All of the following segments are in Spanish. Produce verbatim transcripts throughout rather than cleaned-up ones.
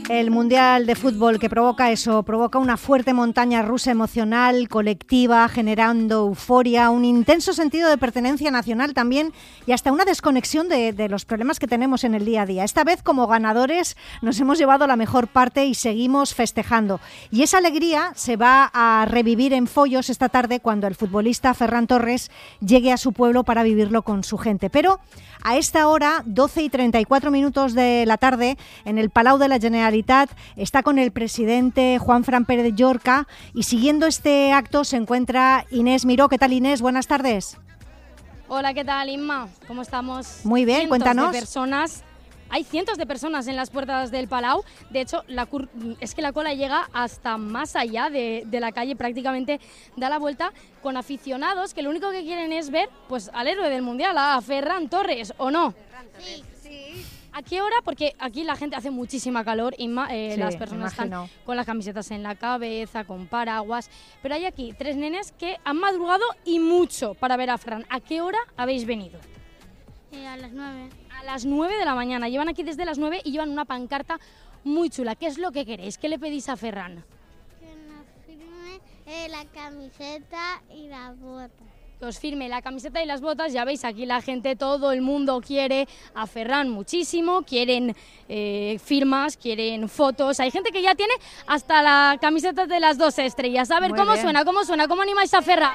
El Mundial de Fútbol que provoca eso, provoca una fuerte montaña rusa emocional, colectiva, generando euforia, un intenso sentido de pertenencia nacional también y hasta una desconexión de, de los problemas que tenemos en el día a día. Esta vez, como ganadores, nos hemos llevado la mejor parte y seguimos festejando. Y esa alegría se va a revivir en Foios esta tarde cuando el futbolista Ferran Torres llegue a su pueblo para vivirlo con su gente. Pero a esta hora, doce y treinta y cuatro minutos de la tarde, en el Palau de la Generalitat, está con el presidente Juanfran Pérez Llorca y siguiendo este acto se encuentra Inés Miró. ¿Qué tal, Inés? Buenas tardes. Hola, ¿qué tal, Inma? ¿Cómo estamos? Muy bien, cientos cuéntanos. De personas, hay cientos de personas en las puertas del Palau. De hecho, la cur- es que la cola llega hasta más allá de, de la calle, prácticamente da la vuelta, con aficionados que lo único que quieren es ver pues, al héroe del Mundial, a Ferran Torres, ¿o no? Sí, sí. ¿A qué hora? Porque aquí la gente hace muchísima calor y eh, Sí, las personas están con las camisetas en la cabeza, con paraguas. Pero hay aquí tres nenes que han madrugado y mucho para ver a Ferran. ¿A qué hora habéis venido? Eh, a las nueve. A las nueve de la mañana. Llevan aquí desde las nueve y llevan una pancarta muy chula. ¿Qué es lo que queréis? ¿Qué le pedís a Ferran? Que nos firme eh, la camiseta y la bota. Que os firme la camiseta y las botas. Ya veis, aquí la gente, todo el mundo quiere a Ferran muchísimo, quieren eh, firmas, quieren fotos. Hay gente que ya tiene hasta la camiseta de las dos estrellas. A ver, Muy ¿cómo bien. suena? ¿Cómo suena? ¿Cómo animáis a Ferran?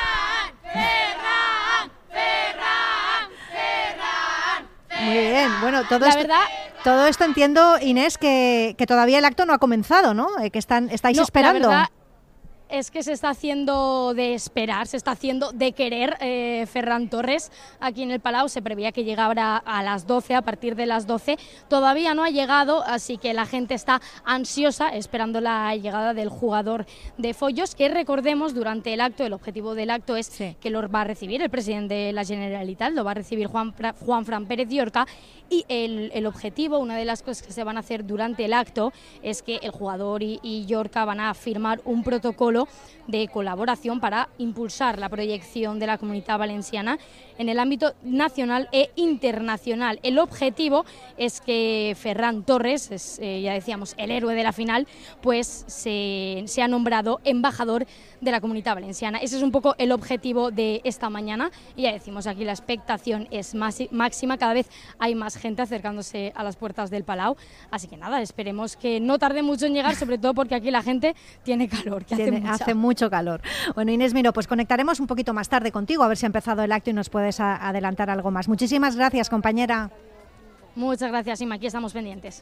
¡Ferran! ¡Ferran! ¡Ferran! ¡Ferran! Muy bien. Bueno, todo La esto, verdad, todo esto entiendo, Inés, que, que todavía el acto no ha comenzado, ¿no? Eh, que están, estáis no, esperando. la verdad es que se está haciendo de esperar, se está haciendo de querer eh, Ferran Torres aquí en el Palau. Se preveía que llegara a las doce, a partir de las doce. Todavía no ha llegado, así que la gente está ansiosa esperando la llegada del jugador de Foios, que recordemos, durante el acto, el objetivo del acto es Sí. que lo va a recibir el presidente de la Generalitat, lo va a recibir Juan, Juanfran Pérez Llorca, y el, el objetivo, una de las cosas que se van a hacer durante el acto, es que el jugador y, y Llorca van a firmar un protocolo de colaboración para impulsar la proyección de la Comunitat Valenciana en el ámbito nacional e internacional. El objetivo es que Ferran Torres, es, eh, ya decíamos, el héroe de la final, pues se, se ha nombrado embajador de la Comunitat Valenciana. Ese es un poco el objetivo de esta mañana y ya decimos, aquí la expectación es más, máxima, cada vez hay más gente acercándose a las puertas del Palau, así que nada, esperemos que no tarde mucho en llegar, sobre todo porque aquí la gente tiene calor, que hace Tiene- mucha. hace mucho calor. Bueno, Inés Miró, pues conectaremos un poquito más tarde contigo a ver si ha empezado el acto y nos puedes a- adelantar algo más. Muchísimas gracias, compañera. Muchas gracias, Inma, aquí estamos pendientes.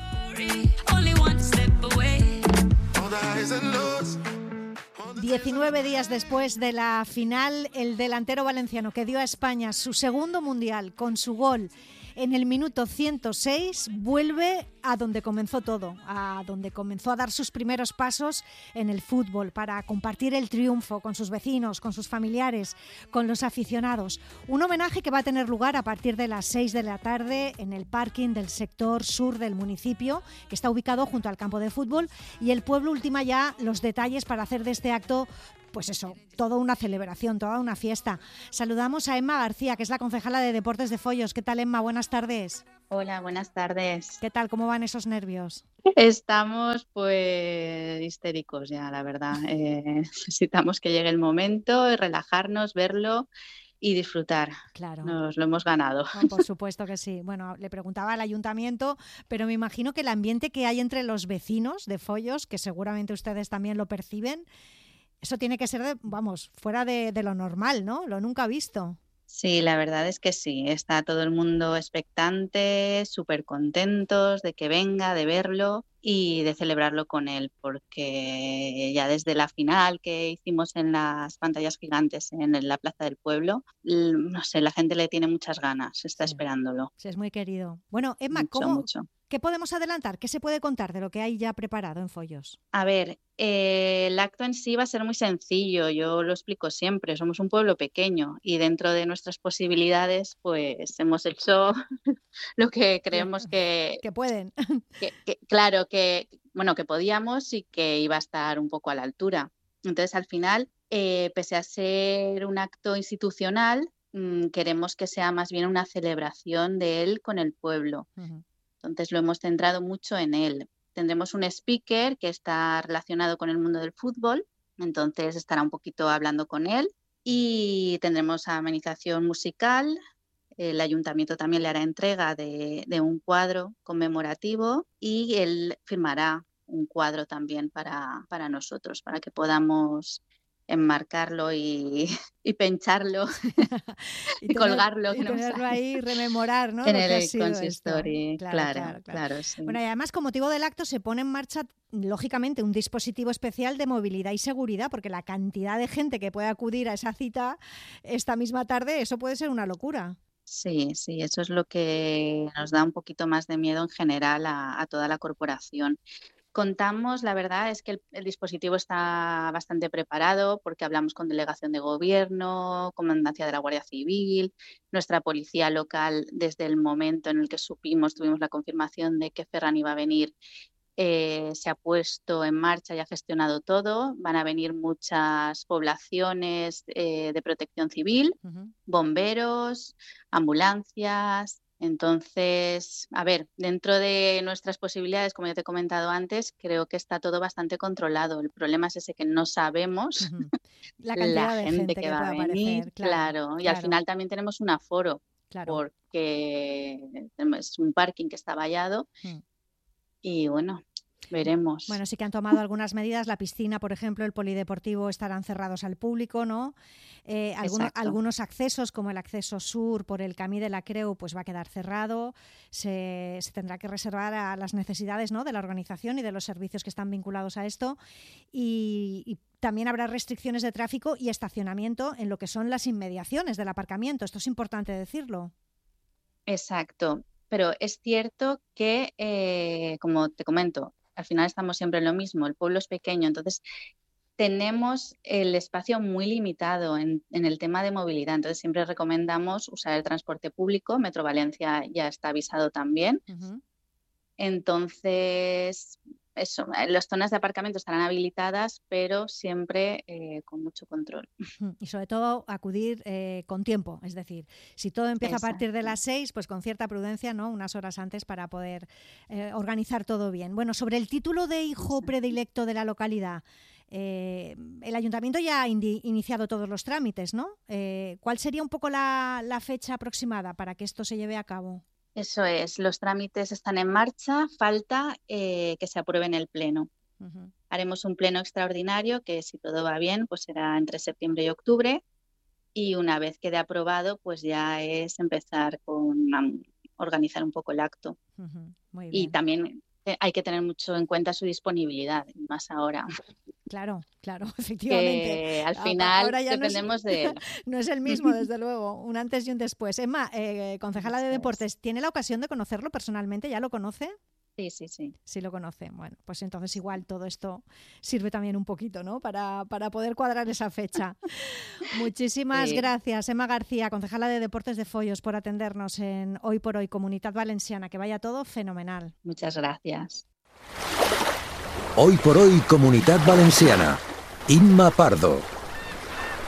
diecinueve días después de la final, el delantero valenciano que dio a España su segundo mundial con su gol en el minuto ciento seis vuelve a donde comenzó todo, a donde comenzó a dar sus primeros pasos en el fútbol para compartir el triunfo con sus vecinos, con sus familiares, con los aficionados. Un homenaje que va a tener lugar a partir de las seis de la tarde en el parking del sector sur del municipio, que está ubicado junto al campo de fútbol, y el pueblo ultima ya los detalles para hacer de este acto, pues eso, toda una celebración, toda una fiesta. Saludamos a Emma García, que es la concejala de Deportes de Foios. ¿Qué tal, Emma? Buenas tardes. Hola, buenas tardes. ¿Qué tal? ¿Cómo van esos nervios? Estamos pues histéricos ya, la verdad. Eh, necesitamos que llegue el momento y relajarnos, verlo y disfrutar. Claro. Nos lo hemos ganado. No, por supuesto que sí. Bueno, le preguntaba al ayuntamiento, pero me imagino que el ambiente que hay entre los vecinos de Foios, que seguramente ustedes también lo perciben, eso tiene que ser, de, vamos, fuera de, de lo normal, ¿no? Lo nunca visto. Sí, la verdad es que sí. Está todo el mundo expectante, súper contentos de que venga, de verlo y de celebrarlo con él, porque ya desde la final que hicimos en las pantallas gigantes en la Plaza del Pueblo, no sé, la gente le tiene muchas ganas, está Sí. esperándolo. Sí, es muy querido. Bueno, Emma, Mucho, ¿cómo, mucho. ¿qué podemos adelantar? ¿Qué se puede contar de lo que hay ya preparado en Foios? A ver, eh, el acto en sí va a ser muy sencillo, yo lo explico siempre, somos un pueblo pequeño y dentro de nuestras posibilidades pues hemos hecho lo que creemos que, Que pueden. que, que- claro, que, bueno, que podíamos y que iba a estar un poco a la altura. Entonces, al final, eh, pese a ser un acto institucional, mm, queremos que sea más bien una celebración de él con el pueblo. Ujú. Entonces, lo hemos centrado mucho en él. tendremos un speaker que está relacionado con el mundo del fútbol, entonces estará un poquito hablando con él, y tendremos amenización musical. El ayuntamiento también le hará entrega de, de un cuadro conmemorativo y él firmará un cuadro también para, para nosotros, para que podamos enmarcarlo y, y pencharlo y, y tener, colgarlo. Y tenerlo no ahí, rememorar, ¿no? En lo el que ha sido consistorio, claro, claro, claro, claro. claro sí. Bueno, y además con motivo del acto se pone en marcha, lógicamente, un dispositivo especial de movilidad y seguridad, porque la cantidad de gente que puede acudir a esa cita esta misma tarde, eso puede ser una locura. Sí, sí, eso es lo que nos da un poquito más de miedo en general a, a toda la corporación. Contamos, la verdad es que el, el dispositivo está bastante preparado porque hablamos con delegación de gobierno, comandancia de la Guardia Civil, nuestra policía local. Desde el momento en el que supimos, tuvimos la confirmación de que Ferran iba a venir, eh, se ha puesto en marcha y ha gestionado todo. Van a venir muchas poblaciones eh, de protección civil, uh-huh. bomberos, ambulancias. Entonces, a ver, dentro de nuestras posibilidades, como ya te he comentado antes, creo que está todo bastante controlado. El problema es ese que no sabemos uh-huh. la, la gente, gente que, que va a venir, aparecer, claro, claro, y claro. al final también tenemos un aforo, claro. porque es un parking que está vallado uh-huh. y bueno, veremos. Bueno, sí que han tomado algunas medidas. La piscina, por ejemplo, el polideportivo estarán cerrados al público, ¿no? Eh, algunos, algunos accesos, como el acceso sur por el Camí de la Creu, pues va a quedar cerrado. Se, se tendrá que reservar a las necesidades, ¿no?, de la organización y de los servicios que están vinculados a esto. Y, y también habrá restricciones de tráfico y estacionamiento en lo que son las inmediaciones del aparcamiento. Esto es importante decirlo. Exacto. Pero es cierto que, eh, como te comento, al final estamos siempre en lo mismo, el pueblo es pequeño, entonces tenemos el espacio muy limitado en, en el tema de movilidad, entonces siempre recomendamos usar el transporte público. Metro Valencia ya está avisado también. Uh-huh. Entonces, eso, las zonas de aparcamiento estarán habilitadas, pero siempre eh, con mucho control. Y sobre todo acudir eh, con tiempo, es decir, si todo empieza Exacto. a partir de las seis, pues con cierta prudencia, ¿no?, unas horas antes para poder eh, organizar todo bien. Bueno, sobre el título de hijo Exacto. predilecto de la localidad, eh, el ayuntamiento ya ha indi- iniciado todos los trámites, ¿no? Eh, ¿Cuál sería un poco la, la fecha aproximada para que esto se lleve a cabo? Eso es, los trámites están en marcha, falta eh, que se apruebe en el pleno. Uh-huh. Haremos un pleno extraordinario que, si todo va bien, pues será entre septiembre y octubre, y una vez quede aprobado, pues ya es empezar con um, organizar un poco el acto. Uh-huh. Muy bien. Y también hay que tener mucho en cuenta su disponibilidad, más ahora. Claro, claro, efectivamente. Que al final ahora ya dependemos no es, de él. No es el mismo, desde luego, un antes y un después. Emma, eh, concejala de Deportes, ¿tiene la ocasión de conocerlo personalmente? ¿Ya lo conoce? Sí, sí, sí. Sí lo conoce. Bueno, pues entonces igual todo esto sirve también un poquito, ¿no?, para, para poder cuadrar esa fecha. Muchísimas sí. gracias, Emma García, concejala de Deportes de Foios, por atendernos en Hoy por Hoy, Comunidad Valenciana. Que vaya todo fenomenal. Muchas gracias. Hoy por Hoy, Comunidad Valenciana. Inma Pardo.